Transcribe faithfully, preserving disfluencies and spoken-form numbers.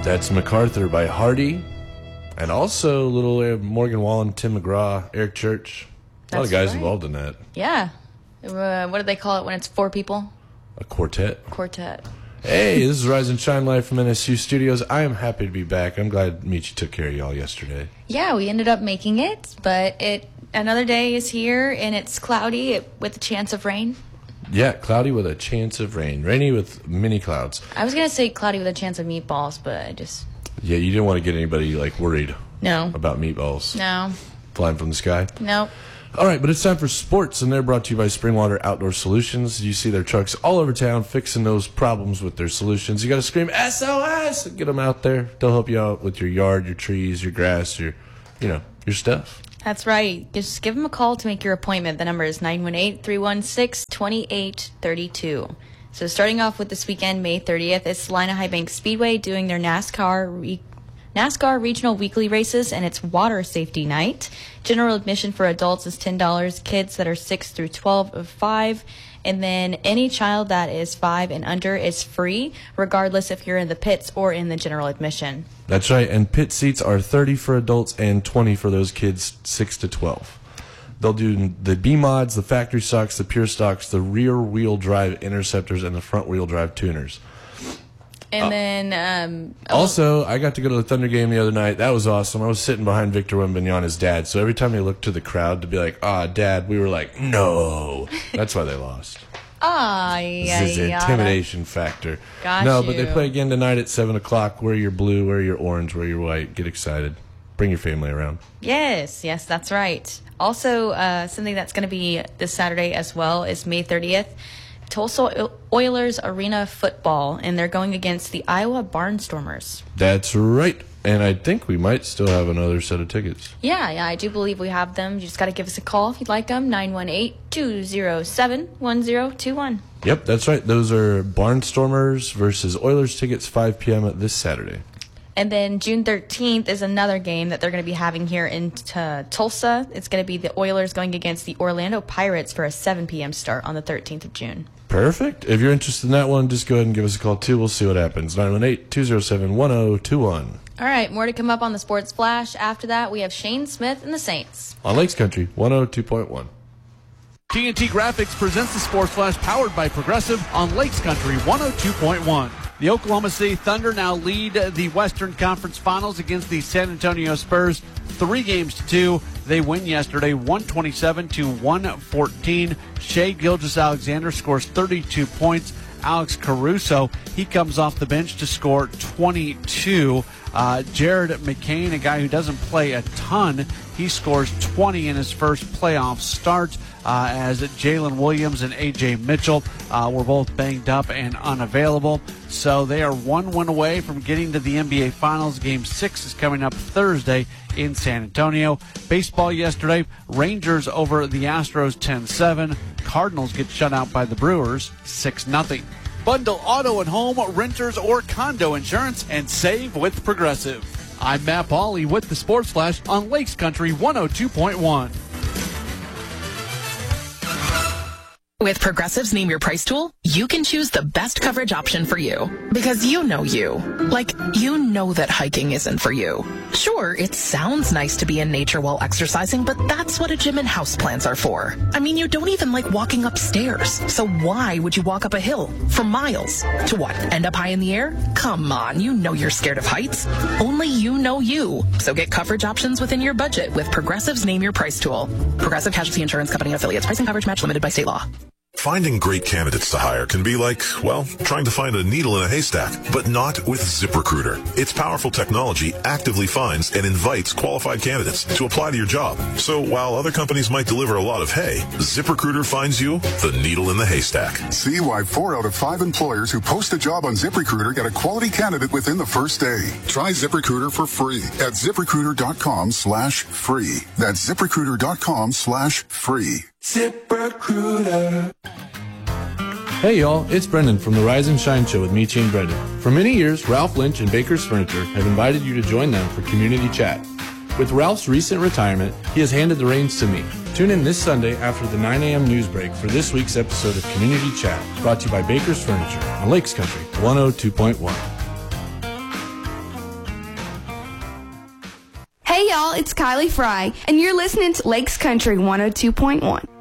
That's MacArthur by Hardy. And also little uh, Morgan Wallen, Tim McGraw, Eric Church. A lot That's of guys right. involved in that. Yeah. Uh, what do they call it when it's four people? A quartet. Quartet. Hey, this is Rise and Shine Live from N S U Studios. I am happy to be back. I'm glad Michi took care of y'all yesterday. Yeah, we ended up making it, but it another day is here, and it's cloudy it, with a chance of rain. Yeah, cloudy with a chance of rain. Rainy with mini clouds. I was going to say cloudy with a chance of meatballs, but I just... Yeah, you didn't want to get anybody, like, worried No. about meatballs No. flying from the sky. No. All right, but it's time for sports, and they're brought to you by Springwater Outdoor Solutions. You see their trucks all over town fixing those problems with their solutions. You got to scream S O S and get them out there. They'll help you out with your yard, your trees, your grass, your, you know, your stuff. That's right. Just give them a call to make your appointment. The number is nine one eight, three one six, two eight three two. So starting off with this weekend, May thirtieth, it's Salina High Bank Speedway doing their NASCAR re- NASCAR Regional Weekly Races, and it's Water Safety Night. General admission for adults is ten dollars. Kids that are six through twelve of five. And then any child that is five and under is free, regardless if you're in the pits or in the general admission. That's right, and pit seats are thirty for adults and twenty for those kids six to twelve. They'll do the B-mods, the factory stocks, the pure stocks, the rear-wheel drive interceptors, and the front-wheel drive tuners. And Uh, then... Um, Also, I got to go to the Thunder game the other night. That was awesome. I was sitting behind Victor Wembanyama's dad, so every time he looked to the crowd to be like, ah, Dad, we were like, no. That's why they lost. Ah, yeah, This is the intimidation factor. Got no, but you. they play again tonight at seven o'clock. Wear your blue, wear your orange, wear your white. Get excited. Bring your family around. Yes, yes, that's right. Also, uh, something that's going to be this Saturday as well is May thirtieth. Tulsa Oilers Arena Football, and they're going against the Iowa Barnstormers. That's right. And I think we might still have another set of tickets. Yeah, yeah, I do believe we have them. You just got to give us a call if you'd like them, nine one eight, two zero seven, one zero two one. Yep, that's right. Those are Barnstormers versus Oilers tickets, five p.m. this Saturday. And then June thirteenth is another game that they're going to be having here in uh, Tulsa. It's going to be the Oilers going against the Orlando Pirates for a seven p.m. start on the thirteenth of June. Perfect. If you're interested in that one, just go ahead and give us a call, too. We'll see what happens. nine one eight, two zero seven, one zero two one. All right, more to come up on the Sports Flash. After that, we have Shane Smith and the Saints. On Lakes Country, one oh two point one. T N T Graphics presents the Sports Flash powered by Progressive on Lakes Country one oh two point one. The Oklahoma City Thunder now lead the Western Conference Finals against the San Antonio Spurs three games to two. They win yesterday one twenty-seven to one fourteen. Shai Gilgeous-Alexander scores thirty-two points. Alex Caruso, he comes off the bench to score twenty-two. Uh, Jared McCain, a guy who doesn't play a ton, he scores twenty in his first playoff start uh, as Jalen Williams and A J Mitchell uh, were both banged up and unavailable. So they are one win away from getting to the N B A Finals. Game six is coming up Thursday in San Antonio. Baseball yesterday, Rangers over the Astros ten seven. Cardinals get shut out by the Brewers six nothing. Bundle auto and home, renters, or condo insurance and save with Progressive. I'm Matt Pauley with the Sports Flash on Lakes Country one oh two point one. With Progressive's Name Your Price tool, you can choose the best coverage option for you. Because you know you. Like, you know that hiking isn't for you. Sure, it sounds nice to be in nature while exercising, but that's what a gym and houseplants are for. I mean, you don't even like walking upstairs. So why would you walk up a hill for miles? To what, end up high in the air? Come on, you know you're scared of heights. Only you know you. So get coverage options within your budget with Progressive's Name Your Price tool. Progressive Casualty Insurance Company affiliates. Price and coverage match limited by state law. Finding great candidates to hire can be like, well, trying to find a needle in a haystack, but not with ZipRecruiter. Its powerful technology actively finds and invites qualified candidates to apply to your job. So while other companies might deliver a lot of hay, ZipRecruiter finds you the needle in the haystack. See why four out of five employers who post a job on ZipRecruiter get a quality candidate within the first day. Try ZipRecruiter for free at ZipRecruiter.com slash free. That's ZipRecruiter.com slash free. ZipRecruiter. Hey y'all, it's Brendan from the Rise and Shine Show with Michi and Brendan. For many years, Ralph Lynch and Baker's Furniture have invited you to join them for community chat. With Ralph's recent retirement, he has handed the reins to me. Tune in this Sunday after the nine a.m. news break for this week's episode of Community Chat, brought to you by Baker's Furniture on Lakes Country one oh two point one. Hey y'all, it's Kylie Fry, and you're listening to Lakes Country one oh two point one.